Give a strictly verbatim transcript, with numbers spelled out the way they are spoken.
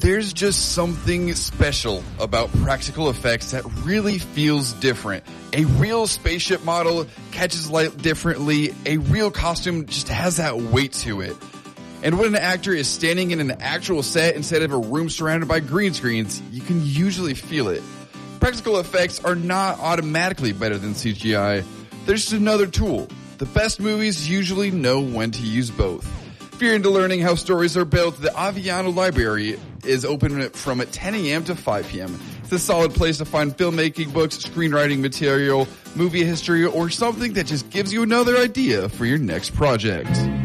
There's just something special about practical effects that really feels different. A real spaceship model catches light differently. A real costume just has that weight to it. And when an actor is standing in an actual set instead of a room surrounded by green screens, you can usually feel it. Practical effects are not automatically better than C G I. They're just another tool. The best movies usually know when to use both. If you're into learning how stories are built, the Aviano Library is open from ten a.m. to five p.m. It's a solid place to find filmmaking books, screenwriting material, movie history, or something that just gives you another idea for your next project.